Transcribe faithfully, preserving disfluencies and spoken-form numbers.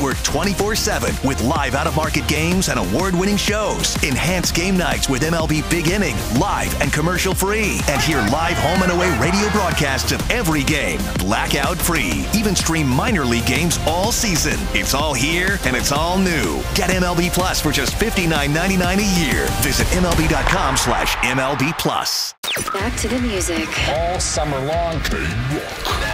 network twenty-four seven with live out-of-market games and award-winning shows. Enhance game nights with M L B Big Inning, live and commercial-free. And hear live home and away radio broadcasts of every game, blackout-free. Even stream minor league games all season. It's all here, and it's all new. Get M L B Plus for just fifty-nine ninety-nine a year. Visit M L B dot com slash M L B Plus. Back to the music. All summer long.